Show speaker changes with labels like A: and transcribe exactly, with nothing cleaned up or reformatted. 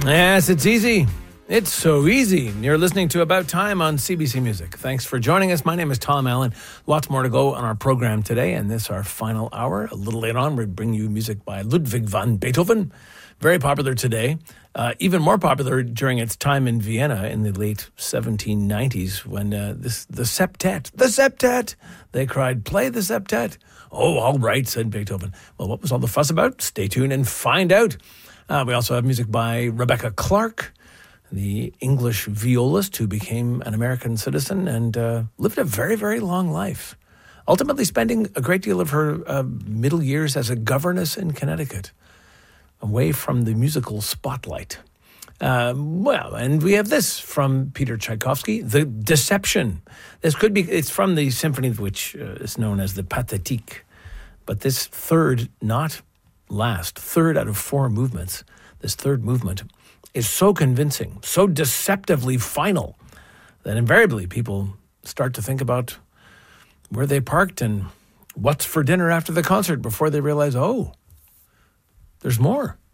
A: Yes, it's easy. It's so easy. You're listening to About Time on C B C Music. Thanks for joining us. My name is Tom Allen. Lots more to go on our program today, and this our final hour. A little later on, we'll bring you music by Ludwig van Beethoven. Very popular today. Uh, even more popular during its time in Vienna in the late seventeen nineties when uh, this the septet, the septet, they cried, "Play the septet." "Oh, all right," said Beethoven. Well, what was all the fuss about? Stay tuned and find out. Uh, we also have music by Rebecca Clark, the English violist who became an American citizen and uh, lived a very, very long life, ultimately spending a great deal of her uh, middle years as a governess in Connecticut, away from the musical spotlight. Um, well, and we have this from Peter Tchaikovsky, The Deception. This could be, it's from the symphony which uh, is known as the Pathétique. But this third, not last, third out of four movements, this third movement is so convincing, so deceptively final, that invariably people start to think about where they parked and what's for dinner after the concert before they realize, oh, there's more.